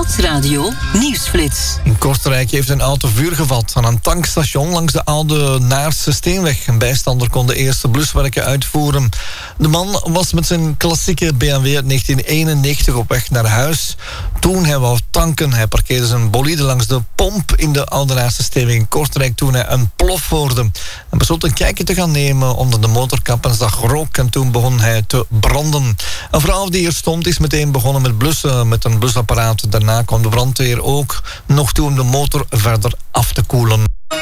Nieuwsradio Nieuwsflits. In Kortrijk heeft een auto vuur gevat aan een tankstation langs de oude Naarse Steenweg. Een bijstander kon de eerste bluswerken uitvoeren. De man was met zijn klassieke BMW uit 1991 op weg naar huis. Toen hij wou tanken, hij parkeerde zijn bolide langs de pomp in de oude Naarse Steenweg in Kortrijk toen hij een plof hoorde. Hij besloot een kijkje te gaan nemen onder de motorkap en zag rook en toen begon hij te branden. Een vrouw die hier stond is meteen begonnen met blussen met een blusapparaat. Daarna kwam de brandweer ook nog toe om de motor verder af te koelen.